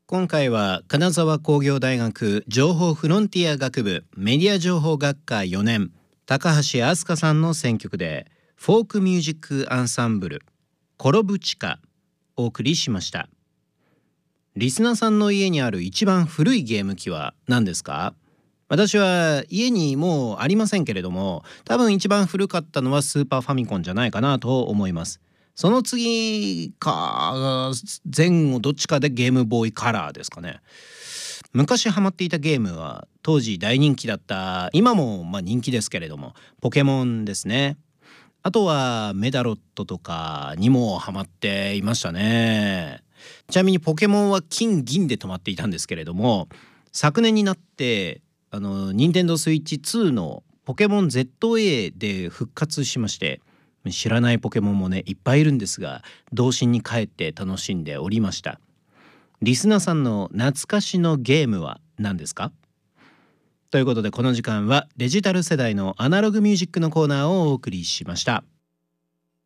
今回は金沢工業大学情報フロンティア学部メディア情報学科4年高橋飛鳥さんの選曲でフォークミュージックアンサンブルコロブチカお送りしました。リスナーさんの家にある一番古いゲーム機は何ですか？私は家にもうありませんけれども、多分一番古かったのはスーパーファミコンじゃないかなと思います。その次か前後どっちかでゲームボーイカラーですかね。昔ハマっていたゲームは当時大人気だった、今も人気ですけれどもポケモンですね。あとはメダロットとかにもハマっていましたね。ちなみにポケモンは金銀で止まっていたんですけれども、昨年になって任天堂スイッチ2のポケモン ZA で復活しまして、知らないポケモンもねいっぱいいるんですが、童心に帰って楽しんでおりました。リスナーさんの懐かしのゲームは何ですか？ということでこの時間はデジタル世代のアナログミュージックのコーナーをお送りしました。